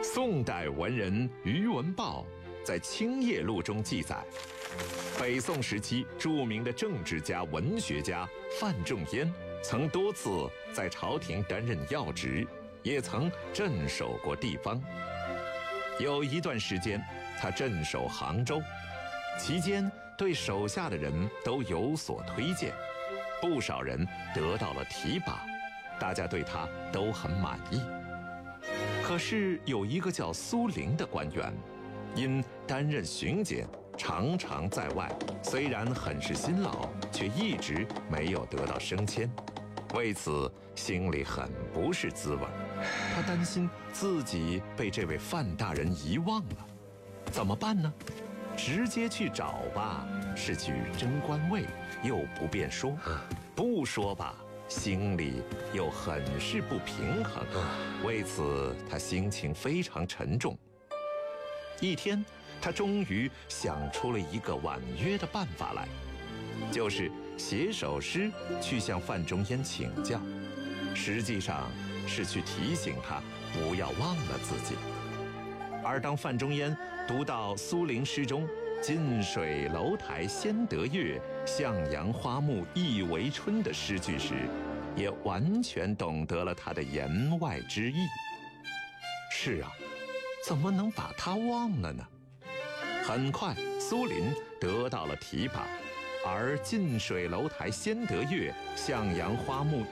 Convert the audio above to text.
宋代文人于文豹在《清业录》中记载，北宋时期著名的政治家、文学家范仲淹曾多次在朝廷担任要职，也曾镇守过地方。有一段时间，他镇守杭州，期间对手下的人都有所推荐，不少人得到了提拔，大家对他都很满意。可是有一个叫苏龄的官员，因担任巡检，常常在外，虽然很是辛劳，却一直没有得到升迁，为此心里很不是滋味。他担心自己被这位范大人遗忘了，怎么办呢？直接去找吧，是去争官位，又不便说；不说吧，心里又很是不平衡。为此，他心情非常沉重。一天，他终于想出了一个婉约的办法来，就是写首诗去向范仲淹请教，实际上是去提醒他不要忘了自己。而当范仲淹读到苏龄诗中“近水楼台先得月，向阳花木易为春”的诗句时，也完全懂得了他的言外之意。是啊，怎么能把他忘了呢？很快，苏龄得到了提拔，而“近水楼台先得月，向阳花木